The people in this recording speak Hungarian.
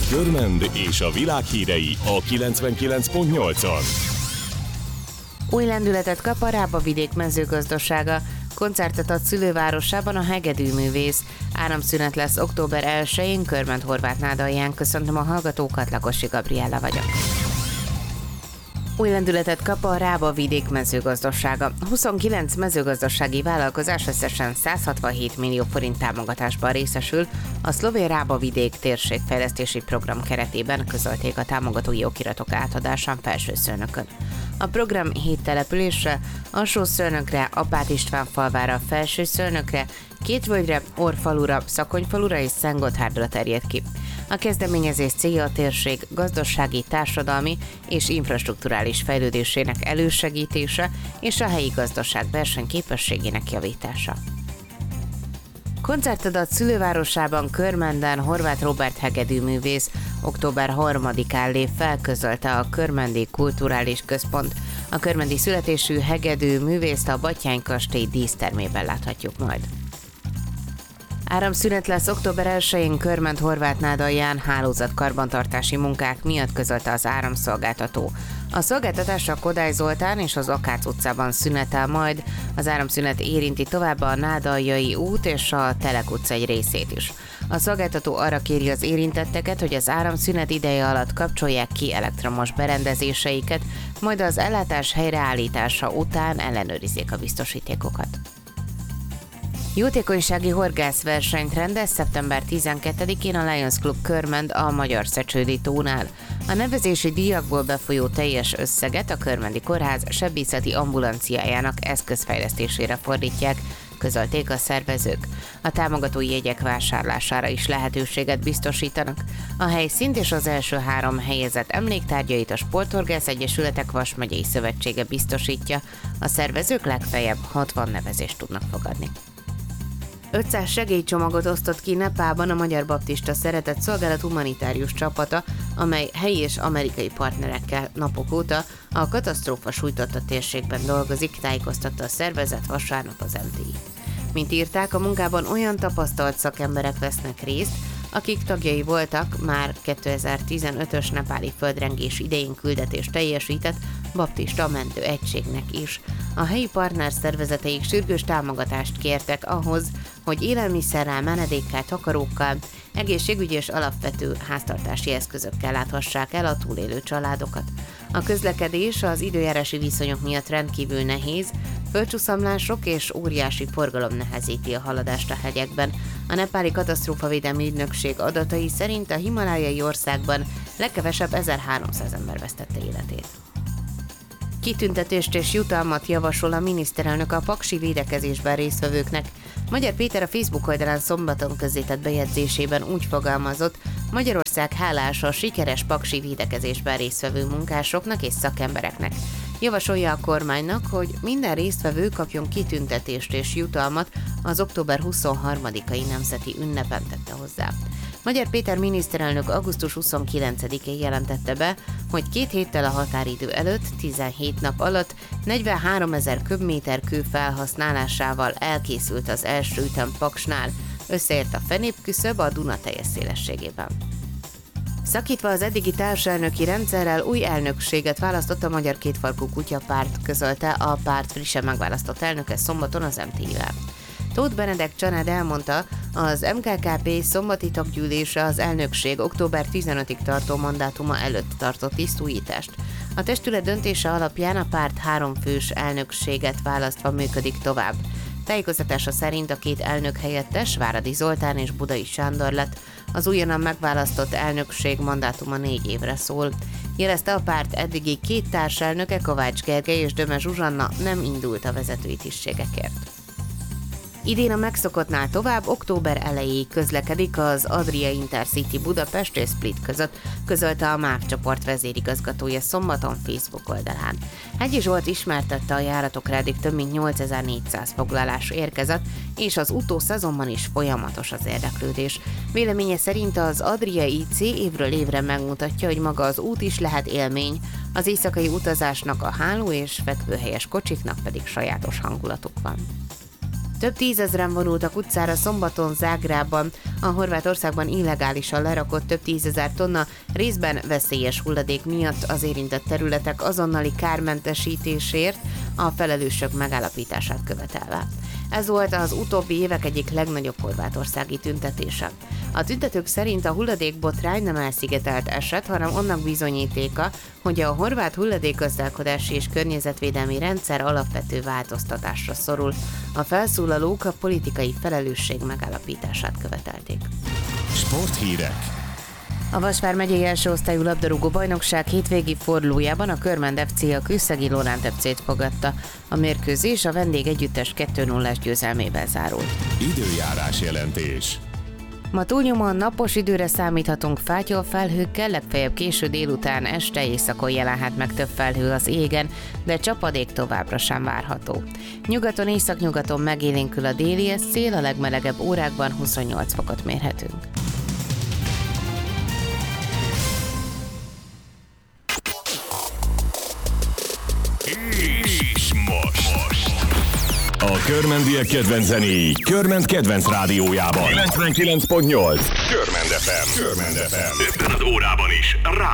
Körmend és a világ hírei a 99.8-on. Új lendületet kap a Rábavidék mezőgazdasága. Koncertet ad szülővárosában a hegedű művész. Áramszünet lesz október 1-én Körmend-Horvátnádalján. Köszöntöm a hallgatókat, Lakosi Gabriella vagyok. Új lendületet kap a Rábavidék mezőgazdasága. 29 mezőgazdasági vállalkozás összesen 167 millió forint támogatásban részesül a szlovén Rábavidék térségfejlesztési program keretében, közölték a támogatói okiratok átadásán Felsőszőnökön. A program 7 településre, Alsószőnökre, Apát István falvára, Felsőszőnökre, Kétvölgyre, Orrfalura, Szakonyfalura és Szentgotthárdra terjed ki. A kezdeményezés célja a térség gazdasági, társadalmi és infrastrukturális fejlődésének elősegítése és a helyi gazdaság versenyképességének javítása. Koncertet ad szülővárosában Körmenden Horváth Róbert hegedűművész. Október 3-án lép fel, közölte a Körmendi Kulturális Központ. A körmendi születésű hegedűművészt a Batthyány kastély dísztermében láthatjuk majd. Áramszünet lesz október 1-én Körmend-Horvátnádalján hálózatkarbantartási munkák miatt, közölte az áramszolgáltató. A szolgáltatásra Kodály Zoltán és az Akác utcában szünetel majd, az áramszünet érinti továbbá a Nádaljai út és a Telek utca egy részét is. A szolgáltató arra kéri az érintetteket, hogy az áramszünet ideje alatt kapcsolják ki elektromos berendezéseiket, majd az ellátás helyreállítása után ellenőrizzék a biztosítékokat. Jótékonysági horgászversenyt rendez szeptember 12-én a Lions Club Körmend a Magyar Szecsődi tónál. A nevezési díjakból befolyó teljes összeget a Körmendi Kórház sebészeti ambulanciájának eszközfejlesztésére fordítják, közölték a szervezők. A támogatói jegyek vásárlására is lehetőséget biztosítanak. A helyszínt és az első 3 helyezett emléktárgyait a Sporthorgász Egyesületek Vas megyei szövetsége biztosítja. A szervezők legfeljebb 60 nevezést tudnak fogadni. 500 segélycsomagot osztott ki Nepálban a Magyar Baptista Szeretett Szolgálat humanitárius csapata, amely helyi és amerikai partnerekkel napok óta a katasztrófa sújtotta térségben dolgozik, tájékoztatta a szervezet vasárnap az MTI. Mint írták, a munkában olyan tapasztalt szakemberek vesznek részt, akik tagjai voltak már 2015-ös nepáli földrengés idején küldetést teljesített baptista mentő egységnek is. A helyi partner szervezeteik sürgős támogatást kértek ahhoz, hogy élelmiszerrel, menedékkel, takarókkal, egészségügyi és alapvető háztartási eszközökkel láthassák el a túlélő családokat. A közlekedés az időjárási viszonyok miatt rendkívül nehéz, földcsúszamlások és óriási forgalom nehezíti a haladást a hegyekben. A nepáli katasztrófavédelmi ügynökség adatai szerint a himalájai országban legkevesebb 1300 ember vesztette életét. Kitüntetést és jutalmat javasol a miniszterelnök a paksi védekezésben résztvevőknek. Magyar Péter a Facebook oldalán szombaton közzétett bejegyzésében úgy fogalmazott, Magyarország hálás a sikeres paksi védekezésben résztvevő munkásoknak és szakembereknek. Javasolja a kormánynak, hogy minden résztvevő kapjon kitüntetést és jutalmat az október 23-ai nemzeti ünnepen, tette hozzá. Magyar Péter miniszterelnök augusztus 29-én jelentette be, hogy 2 héttel a határidő előtt 17 nap alatt 43 000 köbméter kő felhasználásával elkészült az első ütem Paksnál, összeért a fenépküszöb a Duna teljes szélességében. Szakítva az eddigi társelnöki rendszerrel, új elnökséget választott a Magyar Kétfarkú Kutyapárt, közölte a párt frissen megválasztott elnöke szombaton az MTI-vel. Tóth Benedek Csanád elmondta, az MKKP szombati taggyűlése az elnökség október 15-ig tartó mandátuma előtt tartott tisztújítást. A testület döntése alapján a párt 3 fős elnökséget választva működik tovább. Tájékoztatása szerint a 2 elnök helyettes, Váradi Zoltán és Budai Sándor lett. Az újonnan megválasztott elnökség mandátuma 4 évre szól. Jelezte a párt eddigi 2 társelnöke, Kovács Gergely és Döme Zsuzsanna nem indult a vezetői tisztségekért. Idén a megszokottnál tovább október elejéig közlekedik az Adria Intercity Budapest és Split között, közölte a MÁV csoport vezérigazgatója szombaton Facebook oldalán. Hegyi Zsolt ismertette, a járatokra eddig több mint 8400 foglalás érkezett, és az utószezonban is folyamatos az érdeklődés. Véleménye szerint az Adria IC évről évre megmutatja, hogy maga az út is lehet élmény, az éjszakai utazásnak a háló és fekvőhelyes kocsiknak pedig sajátos hangulatuk van. Több tízezren vonultak utcára szombaton Zágrában. A Horvátországban illegálisan lerakott több tízezer tonna részben veszélyes hulladék miatt az érintett területek azonnali kármentesítésért a felelősök megállapítását követelve. Ez volt az utóbbi évek egyik legnagyobb horvátországi tüntetése. A tüntetők szerint a hulladékbotrány nem elszigetelt eset, hanem annak bizonyítéka, hogy a horvát hulladékgazdálkodási és környezetvédelmi rendszer alapvető változtatásra szorul. A felszólalók a politikai felelősség megállapítását követelték. Sporthírek. A Vas megyei első osztályú labdarúgó bajnokság hétvégi fordulójában a Körmend FC a Kőszegi Loránd FC-t fogadta. A mérkőzés a vendég együttes 2-0-ás győzelmével zárult. Időjárás jelentés. Ma túlnyomóan napos időre számíthatunk fátyolfelhőkkel, legfeljebb késő délután, este, éjszakon jelenhet meg több felhő az égen, de csapadék továbbra sem várható. Nyugaton, északnyugaton megélénkül a déli szél, a legmelegebb órákban 28 fokot mérhetünk. És most. A körmendiek kedvenc zenéi Körmend kedvenc rádiójában. 99.8. Körmend FM. Körmend FM. Ebben az órában is rá